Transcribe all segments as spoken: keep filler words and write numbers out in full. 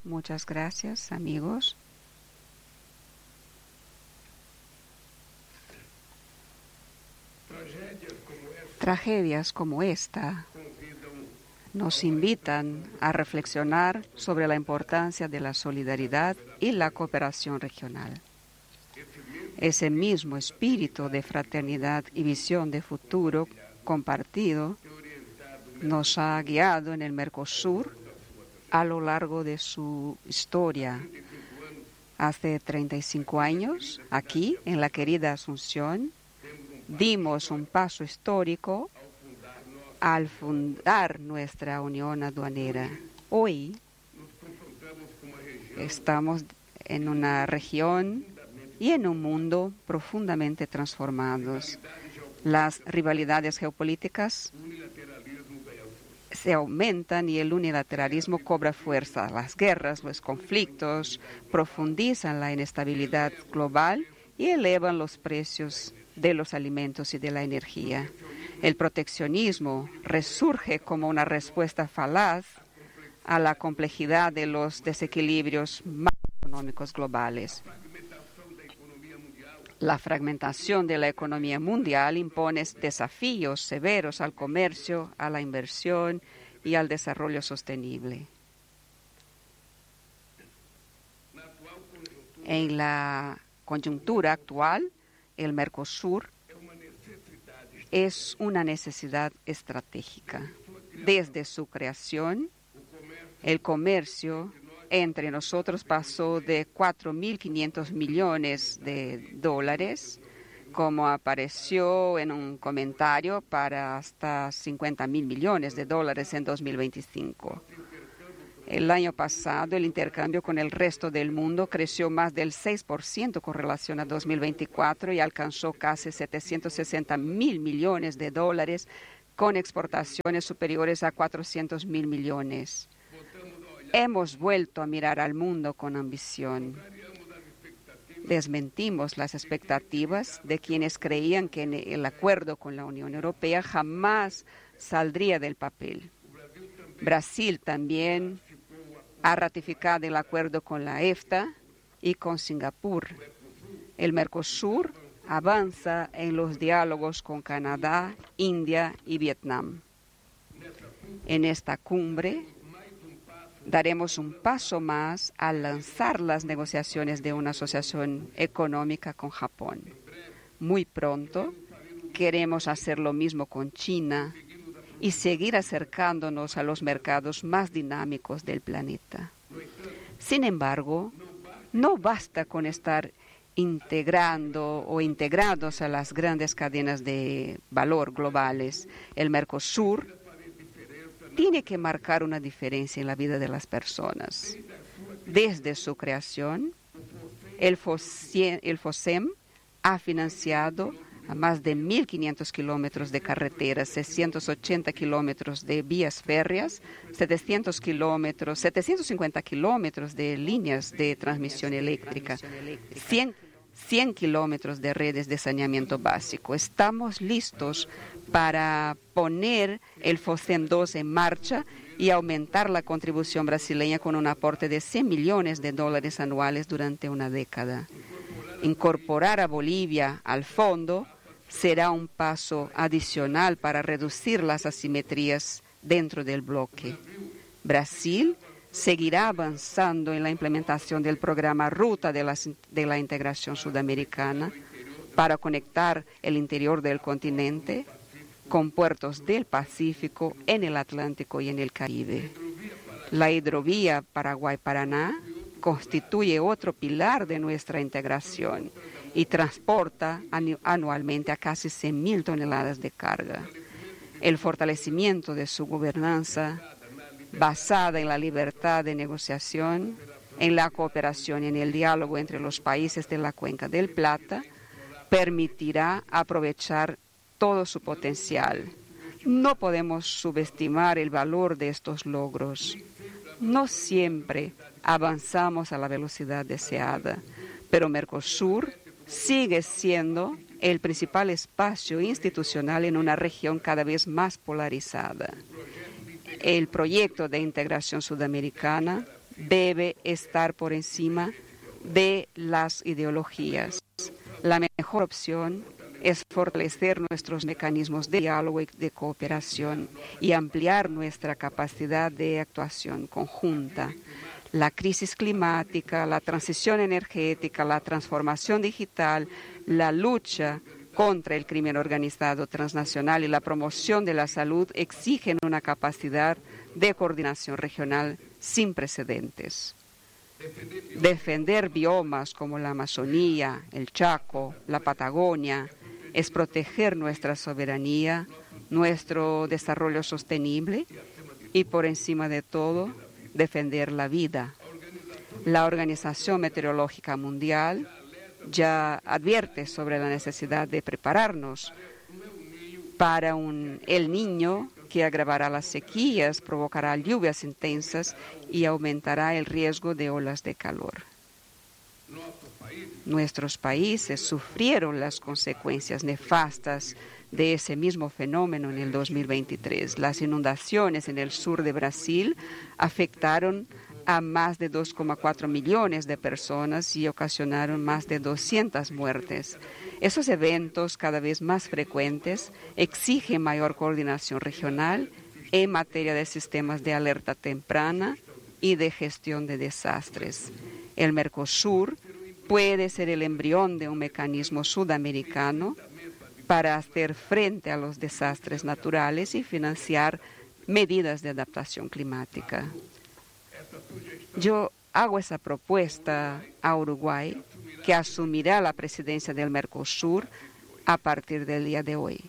Muchas gracias, amigos. Tragedias como esta nos invitan a reflexionar sobre la importancia de la solidaridad y la cooperación regional. Ese mismo espíritu de fraternidad y visión de futuro compartido nos ha guiado en el Mercosur a lo largo de su historia. Hace treinta y cinco años, aquí, en la querida Asunción, dimos un paso histórico al fundar nuestra unión aduanera. Hoy estamos en una región y en un mundo profundamente transformados. Las rivalidades geopolíticas se aumentan y el unilateralismo cobra fuerza. Las guerras, los conflictos profundizan la inestabilidad global y elevan los precios de los alimentos y de la energía. El proteccionismo resurge como una respuesta falaz a la complejidad de los desequilibrios macroeconómicos globales. La fragmentación de la economía mundial impone desafíos severos al comercio, a la inversión y al desarrollo sostenible. En la coyuntura actual, el Mercosur es una necesidad estratégica. Desde su creación, el comercio entre nosotros pasó de cuatro mil quinientos millones de dólares, como apareció en un comentario, para hasta cincuenta mil millones de dólares en dos mil veinticinco. El año pasado, el intercambio con el resto del mundo creció más del seis por ciento con relación a dos mil veinticuatro y alcanzó casi setecientos sesenta mil millones de dólares, con exportaciones superiores a cuatrocientos mil millones. Hemos vuelto a mirar al mundo con ambición. Desmentimos las expectativas de quienes creían que el acuerdo con la Unión Europea jamás saldría del papel. Brasil también ha ratificado el acuerdo con la EFTA y con Singapur. El Mercosur avanza en los diálogos con Canadá, India y Vietnam. En esta cumbre daremos un paso más al lanzar las negociaciones de una asociación económica con Japón. Muy pronto queremos hacer lo mismo con China y seguir acercándonos a los mercados más dinámicos del planeta. Sin embargo, no basta con estar integrando o integrados a las grandes cadenas de valor globales. El Mercosur tiene que marcar una diferencia en la vida de las personas. Desde su creación, el FOSEM ha financiado a más de mil quinientos kilómetros de carreteras, seiscientos ochenta kilómetros de vías férreas, setecientos kilómetros, setecientos cincuenta kilómetros de líneas de transmisión eléctrica, cien, cien kilómetros de redes de saneamiento básico. Estamos listos para poner el FOSEM dos en marcha y aumentar la contribución brasileña con un aporte de cien millones de dólares anuales durante una década. Incorporar a Bolivia al fondo será un paso adicional para reducir las asimetrías dentro del bloque. Brasil seguirá avanzando en la implementación del programa Ruta de la, de la Integración Sudamericana para conectar el interior del continente con puertos del Pacífico, en el Atlántico y en el Caribe. La hidrovía Paraguay-Paraná constituye otro pilar de nuestra integración y transporta anualmente a casi cien mil toneladas de carga. El fortalecimiento de su gobernanza, basada en la libertad de negociación, en la cooperación y en el diálogo entre los países de la Cuenca del Plata, permitirá aprovechar todo su potencial. No podemos subestimar el valor de estos logros. No siempre avanzamos a la velocidad deseada, pero Mercosur sigue siendo el principal espacio institucional en una región cada vez más polarizada. El proyecto de integración sudamericana debe estar por encima de las ideologías. La mejor opción es fortalecer nuestros mecanismos de diálogo y de cooperación y ampliar nuestra capacidad de actuación conjunta. La crisis climática, la transición energética, la transformación digital, la lucha contra el crimen organizado transnacional y la promoción de la salud exigen una capacidad de coordinación regional sin precedentes. Defender biomas como la Amazonía, el Chaco, la Patagonia, es proteger nuestra soberanía, nuestro desarrollo sostenible y, por encima de todo, defender la vida. La Organización Meteorológica Mundial ya advierte sobre la necesidad de prepararnos para un El Niño que agravará las sequías, provocará lluvias intensas y aumentará el riesgo de olas de calor. Nuestros países sufrieron las consecuencias nefastas de ese mismo fenómeno en el dos mil veintitrés. Las inundaciones en el sur de Brasil afectaron a más de dos coma cuatro millones de personas y ocasionaron más de doscientas muertes. Esos eventos cada vez más frecuentes exigen mayor coordinación regional en materia de sistemas de alerta temprana y de gestión de desastres. El Mercosur puede ser el embrión de un mecanismo sudamericano para hacer frente a los desastres naturales y financiar medidas de adaptación climática. Yo hago esa propuesta a Uruguay, que asumirá la presidencia del Mercosur a partir del día de hoy.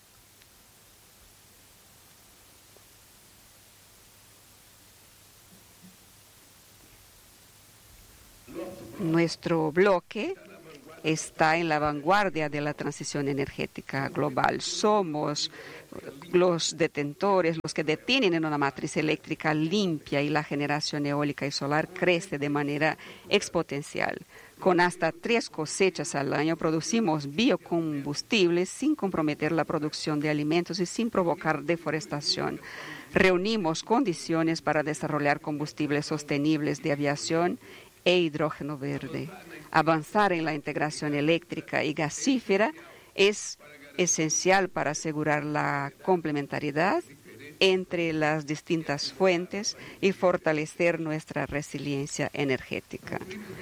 Nuestro bloque está en la vanguardia de la transición energética global. Somos los detentores, los que detienen una matriz eléctrica limpia y la generación eólica y solar crece de manera exponencial. Con hasta tres cosechas al año producimos biocombustibles sin comprometer la producción de alimentos y sin provocar deforestación. Reunimos condiciones para desarrollar combustibles sostenibles de aviación e hidrógeno verde. Avanzar en la integración eléctrica y gasífera es esencial para asegurar la complementariedad entre las distintas fuentes y fortalecer nuestra resiliencia energética.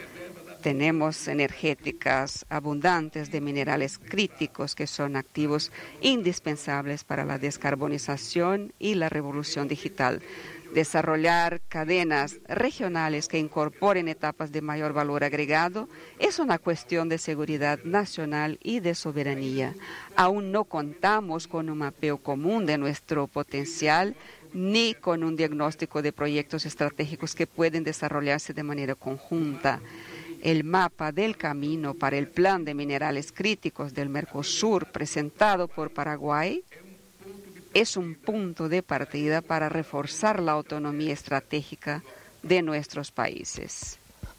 Tenemos energéticas abundantes de minerales críticos que son activos indispensables para la descarbonización y la revolución digital. Desarrollar cadenas regionales que incorporen etapas de mayor valor agregado es una cuestión de seguridad nacional y de soberanía. Aún no contamos con un mapeo común de nuestro potencial ni con un diagnóstico de proyectos estratégicos que pueden desarrollarse de manera conjunta. El mapa del camino para el plan de minerales críticos del Mercosur presentado por Paraguay es un punto de partida para reforzar la autonomía estratégica de nuestros países.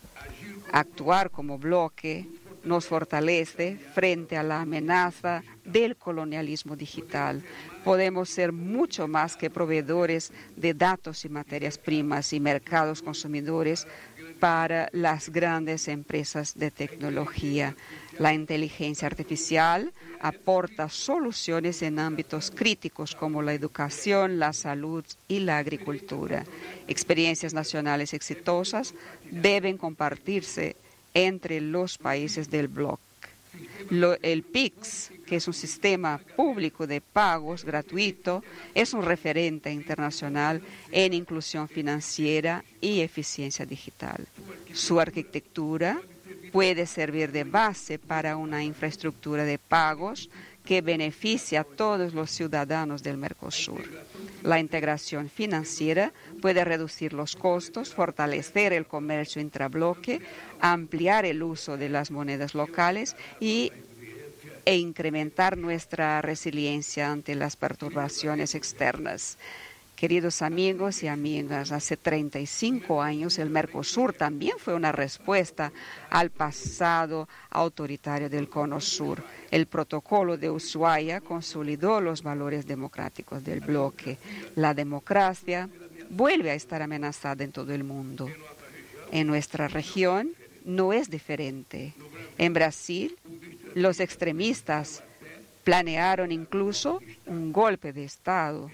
Actuar como bloque nos fortalece frente a la amenaza del colonialismo digital. Podemos ser mucho más que proveedores de datos y materias primas y mercados consumidores para las grandes empresas de tecnología. La inteligencia artificial aporta soluciones en ámbitos críticos como la educación, la salud y la agricultura. Experiencias nacionales exitosas deben compartirse entre los países del bloque. Lo, el P I X, que es un sistema público de pagos gratuito, es un referente internacional en inclusión financiera y eficiencia digital. Su arquitectura puede servir de base para una infraestructura de pagos que beneficie a todos los ciudadanos del Mercosur. La integración financiera puede reducir los costos, fortalecer el comercio intrabloque, ampliar el uso de las monedas locales y, e incrementar nuestra resiliencia ante las perturbaciones externas. Queridos amigos y amigas, hace treinta y cinco años el Mercosur también fue una respuesta al pasado autoritario del Cono Sur. El protocolo de Ushuaia consolidó los valores democráticos del bloque. La democracia vuelve a estar amenazada en todo el mundo. En nuestra región no es diferente. En Brasil, los extremistas planearon incluso un golpe de Estado.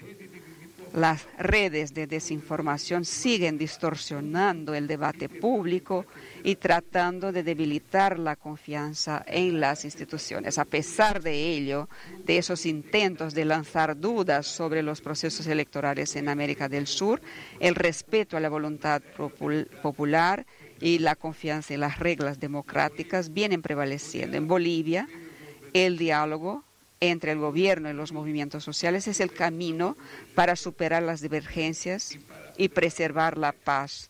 Las redes de desinformación siguen distorsionando el debate público y tratando de debilitar la confianza en las instituciones. A pesar de ello, de esos intentos de lanzar dudas sobre los procesos electorales en América del Sur, el respeto a la voluntad popular y la confianza en las reglas democráticas vienen prevaleciendo. En Bolivia, el diálogo entre el gobierno y los movimientos sociales es el camino para superar las divergencias y preservar la paz.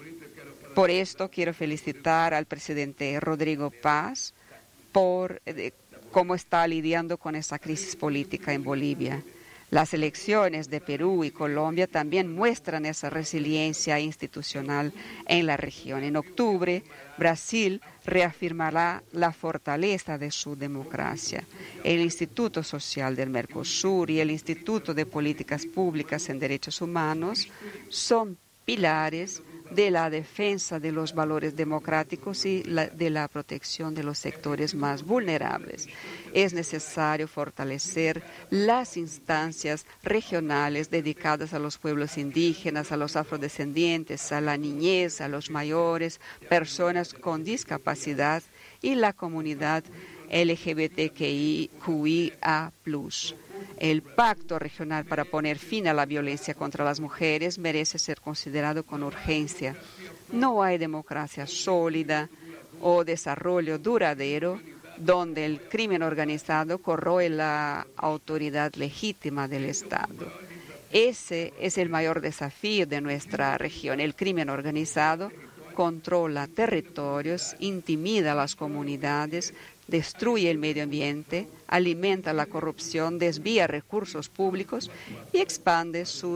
Por esto quiero felicitar al presidente Rodrigo Paz por eh, cómo está lidiando con esa crisis política en Bolivia. Las elecciones de Perú y Colombia también muestran esa resiliencia institucional en la región. En octubre, Brasil reafirmará la fortaleza de su democracia. El Instituto Social del Mercosur y el Instituto de Políticas Públicas en Derechos Humanos son pilares de la defensa de los valores democráticos y la, de la protección de los sectores más vulnerables. Es necesario fortalecer las instancias regionales dedicadas a los pueblos indígenas, a los afrodescendientes, a la niñez, a los mayores, personas con discapacidad y la comunidad L G B T Q I A plus. El pacto regional para poner fin a la violencia contra las mujeres merece ser considerado con urgencia. No hay democracia sólida o desarrollo duradero donde el crimen organizado corroe la autoridad legítima del Estado. Ese es el mayor desafío de nuestra región. El crimen organizado controla territorios, intimida a las comunidades, destruye el medio ambiente, alimenta la corrupción, desvía recursos públicos y expande sus